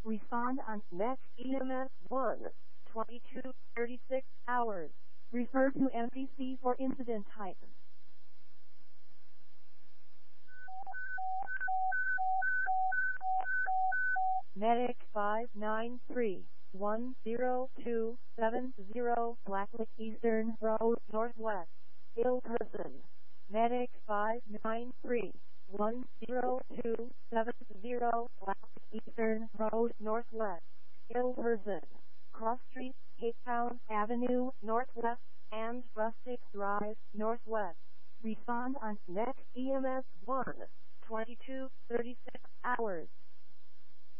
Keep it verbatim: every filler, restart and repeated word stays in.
Respond on next E M S one, twenty-two thirty-six hours. Refer to N P C for incident type. Medic five nine three one zero two seven zero Blacklick Eastern Road Northwest. Ill person. Medic five nine three one zero two seven zero Blacklick Eastern Road Northwest. Ill person. Cross Street, Cape Town Avenue Northwest and Rustic Drive Northwest. Respond on next E M S one, twenty-two thirty-six hours.